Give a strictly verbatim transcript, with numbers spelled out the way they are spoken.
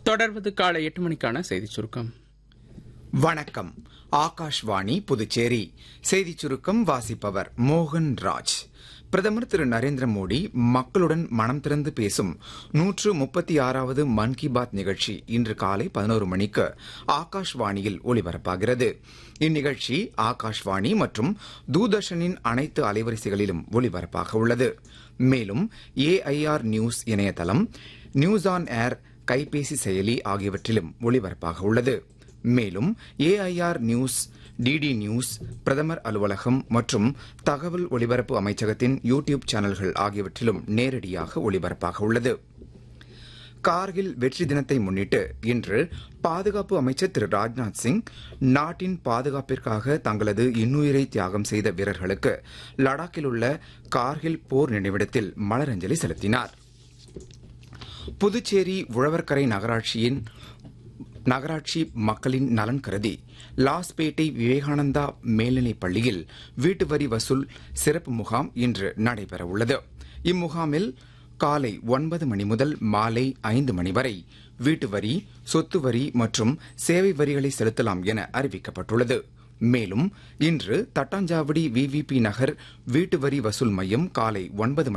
தொடர்வது காலை எட்டு மணிக்கான செய்திச் சுருக்கம். வணக்கம். ஆகாஷ்வாணி புதுச்சேரி செய்திச் சுருக்கம் வாசிப்பவர் மோகன் ராஜ். பிரதமர் திரு நரேந்திர மோடி மக்களுடன் மனம் திறந்து பேசும் நூற்று முப்பத்தி ஆறாவது மன் கி பாத் நிகழ்ச்சி இன்று காலை பதினோரு மணிக்கு ஆகாஷ்வாணியில் ஒலிபரப்பாகிறது. இந்நிகழ்ச்சி ஆகாஷ்வாணி மற்றும் தூர்தர்ஷனின் அனைத்து அலைவரிசைகளிலும் ஒலிபரப்பாக உள்ளது. மேலும் ஏஐஆர் நியூஸ் இணையதளம், நியூஸ் ஆன் ஏர் கைபேசி செயலி ஆகியவற்றிலும் ஒலிபரப்பாக உள்ளது. மேலும் ஏஐஆர் நியூஸ், டிடி நியூஸ், பிரதமர் அலுவலகம் மற்றும் தகவல் ஒலிபரப்பு அமைச்சகத்தின் யூடியூப் சேனல்கள் ஆகியவற்றிலும் நேரடியாக ஒலிபரப்பாக உள்ளது. கார்கில் வெற்றி தினத்தை முன்னிட்டு இன்று பாதுகாப்பு அமைச்சர் திரு ராஜ்நாத் சிங் நாட்டின் பாதுகாப்பிற்காக தங்களது இன்னுயிரை தியாகம் செய்த வீரர்களுக்கு லடாக்கில் உள்ள கார்கில் போர் நினைவிடத்தில் மலரஞ்சலி செலுத்தினார். புதுச்சேரி உழவர்கரை நகராட்சியின் நகராட்சி மக்களின் நலன் கருதி லாஸ்பேட்டை விவேகானந்தா மேல்நிலைப் பள்ளியில் வீட்டு வரி வசூல் சிறப்பு முகாம் இன்று நடைபெறவுள்ளது. இம்முகாமில் காலை ஒன்பது மணி முதல் மாலை ஐந்து மணி வரை வீட்டு வரி, சொத்து வரி மற்றும் சேவை வரிகளை செலுத்தலாம் என அறிவிக்கப்பட்டுள்ளது. மேலும் இன்று தட்டாஞ்சாவடி விவிபி நகர் வீட்டு வரி வசூல் மையம் காலை ஒன்பது